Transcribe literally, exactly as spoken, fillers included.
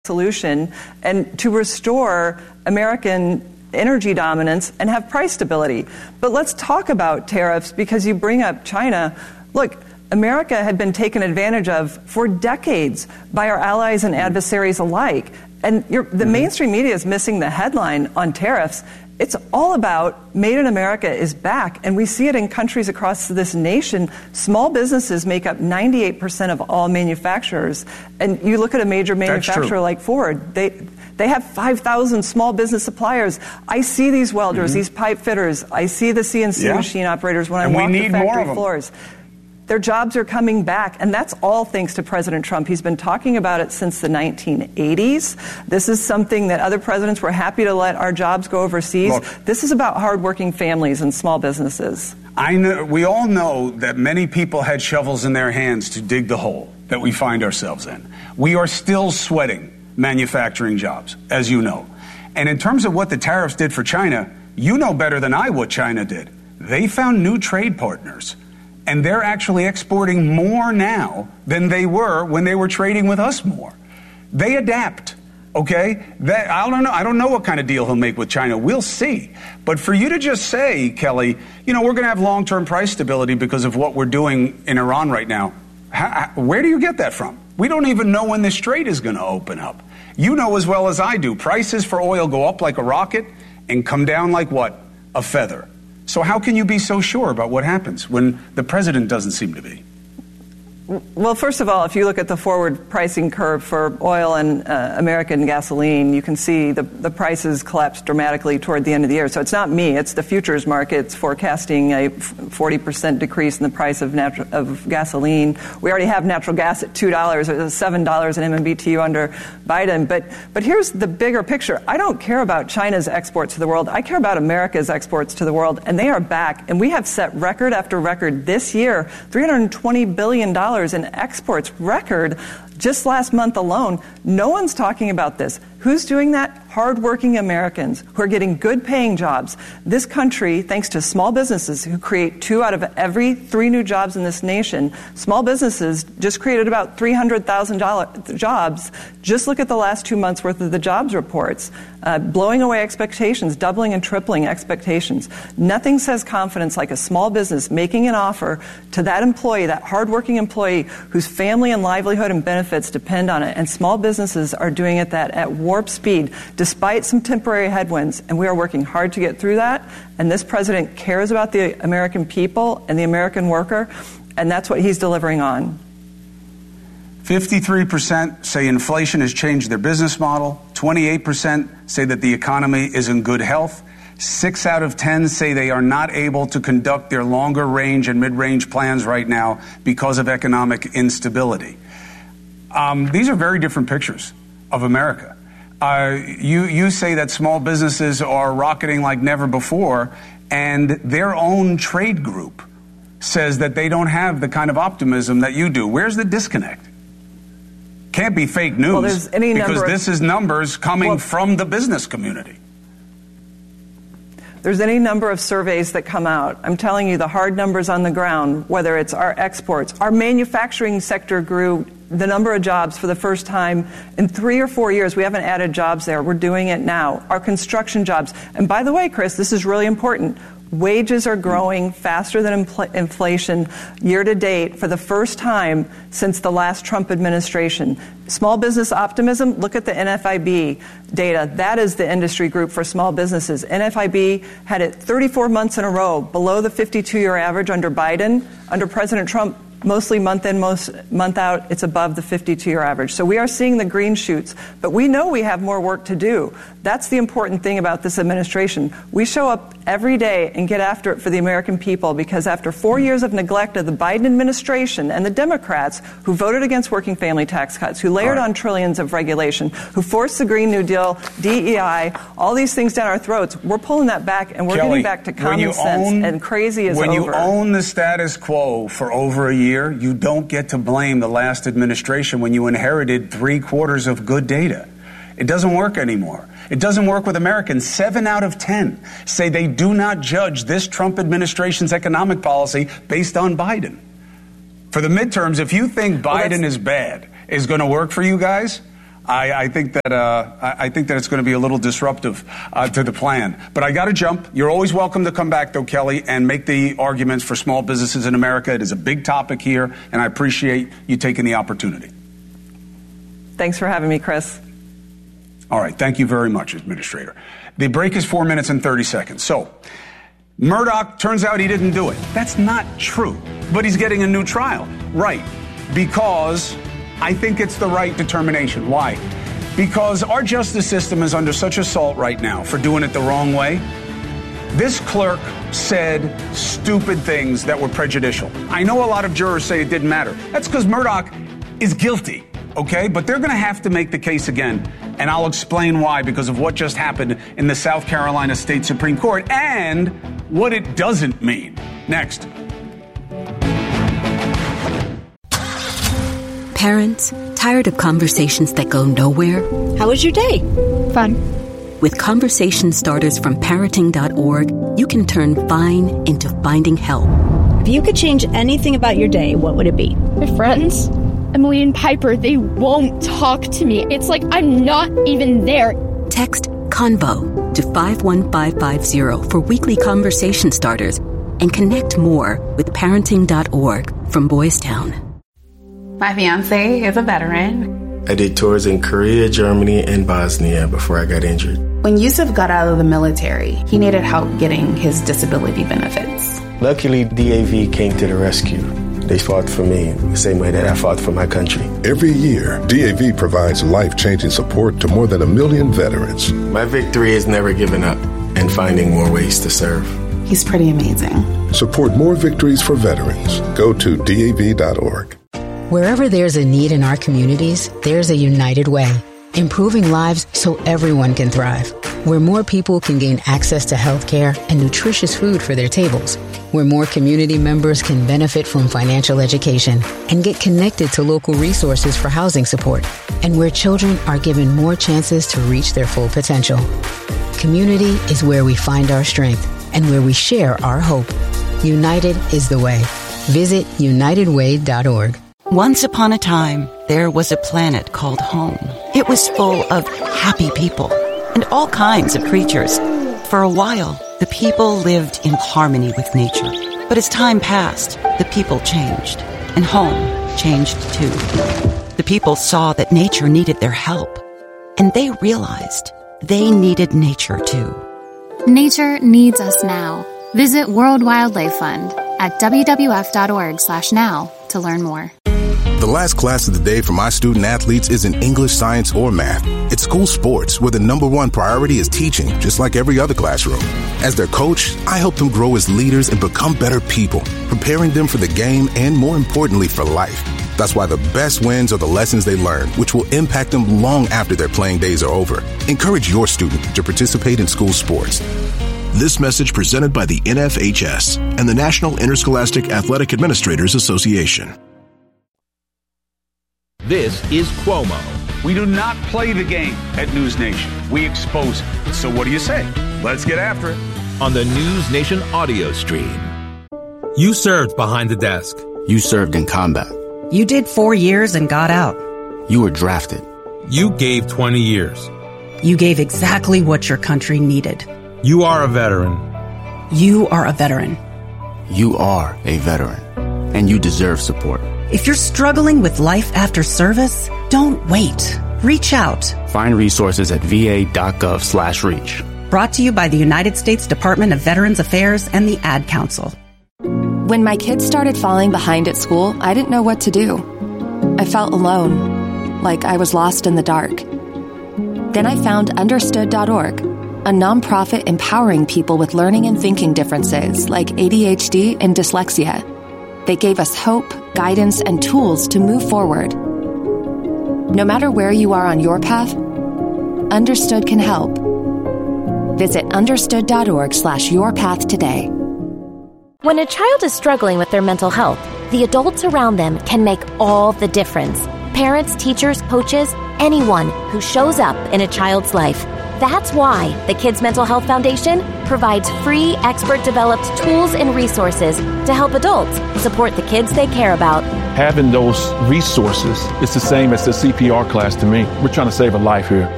solution and to restore American energy dominance and have price stability. But let's talk about tariffs, because you bring up China. Look, America had been taken advantage of for decades by our allies and adversaries alike. And you're, the mm-hmm. mainstream media is missing the headline on tariffs. It's all about Made in America is back, and we see it in countries across this nation. Small businesses make up ninety-eight percent of all manufacturers. And you look at a major manufacturer like Ford, they they have five thousand small business suppliers. I see these welders, mm-hmm. these pipe fitters. I see the C N C yeah. machine operators when and I walk the factory floors. Their jobs are coming back, and that's all thanks to President Trump. He's been talking about it since the nineteen eighties. This is something that other presidents were happy to let our jobs go overseas. Look, this is about hardworking families and small businesses. I know, we all know that many people had shovels in their hands to dig the hole that we find ourselves in. We are still sweating manufacturing jobs, as you know. And in terms of what the tariffs did for China, you know better than I what China did. They found new trade partners. And they're actually exporting more now than they were when they were trading with us more. They adapt, okay? That, I don't know. I don't know what kind of deal he'll make with China. We'll see. But for you to just say, Kelly, you know, we're going to have long-term price stability because of what we're doing in Iran right now, how, where do you get that from? We don't even know when the Strait is going to open up. You know as well as I do, prices for oil go up like a rocket and come down like what? A feather. So how can you be so sure about what happens when the president doesn't seem to be? Well, first of all, if you look at the forward pricing curve for oil and uh, American gasoline, you can see the, the prices collapse dramatically toward the end of the year. So it's not me, it's the futures markets forecasting a forty percent decrease in the price of natural, of gasoline. We already have natural gas at two dollars, it was seven dollars an M M B T U under Biden. But, but here's the bigger picture. I don't care about China's exports to the world. I care about America's exports to the world, and they are back. And we have set record after record this year, three hundred twenty billion dollars in exports, record just last month alone. No one's talking about this. Who's doing that? Hardworking Americans who are getting good paying jobs. This country, thanks to small businesses who create two out of every three new jobs in this nation, small businesses just created about three hundred thousand jobs. Just look at the last two months worth of the jobs reports, uh, blowing away expectations, doubling and tripling expectations. Nothing says confidence like a small business making an offer to that employee, that hardworking employee whose family and livelihood and benefits depend on it. And small businesses are doing it that at warp speed, despite some temporary headwinds, and we are working hard to get through that. And this president cares about the American people and the American worker, and that's what he's delivering on. fifty-three percent say inflation has changed their business model. twenty-eight percent say that the economy is in good health. Six out of ten say they are not able to conduct their longer range and mid-range plans right now because of economic instability. Um, these are very different pictures of America. Uh, you, you say that small businesses are rocketing like never before, and their own trade group says that they don't have the kind of optimism that you do. Where's the disconnect? Can't be fake news, well, there's any because of, this is numbers coming well, from the business community. There's any number of surveys that come out. I'm telling you the hard numbers on the ground, whether it's our exports. Our manufacturing sector grew the number of jobs for the first time in three or four years. We haven't added jobs there. We're doing it now. Our construction jobs. And by the way, Chris, this is really important. Wages are growing faster than infl- inflation year to date for the first time since the last Trump administration. Small business optimism, look at the N F I B data. That is the industry group for small businesses. N F I B had it thirty-four months in a row below the fifty-two-year average under Biden. Under President Trump, mostly month in, most month out, it's above the fifty-two-year average. So we are seeing the green shoots, but we know we have more work to do. That's the important thing about this administration. We show up every day and get after it for the American people, because after four years of neglect of the Biden administration and the Democrats who voted against working family tax cuts, who layered right. on trillions of regulation, who forced the Green New Deal, D E I, all these things down our throats, we're pulling that back, and we're Kelly, getting back to common sense, own, and crazy is when over. When you own the status quo for over a year, you don't get to blame the last administration when you inherited three quarters of good data. It doesn't work anymore. It doesn't work with Americans. Seven out of ten say they do not judge this Trump administration's economic policy based on Biden. For the midterms, if you think Biden well, is bad, is going to work for you guys, I, I think that uh, I, I think that it's going to be a little disruptive uh, to the plan. But I got to jump. You're always welcome to come back, though, Kelly, and make the arguments for small businesses in America. It is a big topic here, and I appreciate you taking the opportunity. Thanks for having me, Chris. All right. Thank you very much, Administrator. The break is four minutes and thirty seconds. So, Murdaugh, turns out he didn't do it. That's not true. But he's getting a new trial. Right. Because I think it's the right determination. Why? Because our justice system is under such assault right now for doing it the wrong way. This clerk said stupid things that were prejudicial. I know a lot of jurors say it didn't matter. That's because Murdaugh is guilty, okay? But they're going to have to make the case again. And I'll explain why, because of what just happened in the South Carolina State Supreme Court and what it doesn't mean. Next. Parents, tired of conversations that go nowhere? How was your day? Fun. With conversation starters from parenting dot org, you can turn fine into finding help. If you could change anything about your day, what would it be? My friends, Emily and Piper, they won't talk to me. It's like I'm not even there. Text CONVO to five one five five zero for weekly conversation starters and connect more with parenting dot org from Boys Town. My fiance is a veteran. I did tours in Korea, Germany, and Bosnia before I got injured. When Yusuf got out of the military, he needed help getting his disability benefits. Luckily, D A V came to the rescue. They fought for me the same way that I fought for my country. Every year, D A V provides life-changing support to more than a million veterans. My victory is never giving up and finding more ways to serve. He's pretty amazing. Support more victories for veterans. Go to D A V dot org. Wherever there's a need in our communities, there's a United Way, improving lives so everyone can thrive. Where more people can gain access to health care and nutritious food for their tables. Where more community members can benefit from financial education and get connected to local resources for housing support. And where children are given more chances to reach their full potential. Community is where we find our strength and where we share our hope. United is the way. Visit united way dot org. Once upon a time, there was a planet called home. It was full of happy people and all kinds of creatures. For a while, the people lived in harmony with nature. But as time passed, the people changed, and home changed too. The people saw that nature needed their help, and they realized they needed nature too. Nature needs us now. Visit World Wildlife Fund at w w f dot org slash now to learn more. The last class of the day for my student athletes isn't English, science, or math. It's school sports, where the number one priority is teaching, just like every other classroom. As their coach, I help them grow as leaders and become better people, preparing them for the game and, more importantly, for life. That's why the best wins are the lessons they learn, which will impact them long after their playing days are over. Encourage your student to participate in school sports. This message presented by the N F H S and the National Interscholastic Athletic Administrators Association. This is Cuomo. We do not play the game at News Nation. We expose it. So what do you say? Let's get after it. On the News Nation audio stream. You served behind the desk. You served in combat. You did four years and got out. You were drafted. You gave twenty years. You gave exactly what your country needed. You are a veteran. You are a veteran. You are a veteran. And you deserve support. If you're struggling with life after service, don't wait. Reach out. Find resources at v a dot gov slash reach. Brought to you by the United States Department of Veterans Affairs and the Ad Council. When my kids started falling behind at school, I didn't know what to do. I felt alone, like I was lost in the dark. Then I found understood dot org, a nonprofit empowering people with learning and thinking differences like A D H D and dyslexia. They gave us hope, guidance, and tools to move forward. No matter where you are on your path, Understood can help. Visit understood dot org slash your path today. When a child is struggling with their mental health, the adults around them can make all the difference. Parents, teachers, coaches, anyone who shows up in a child's life. That's why the Kids Mental Health Foundation provides free, expert-developed tools and resources to help adults support the kids they care about. Having those resources is the same as the C P R class to me. We're trying to save a life here.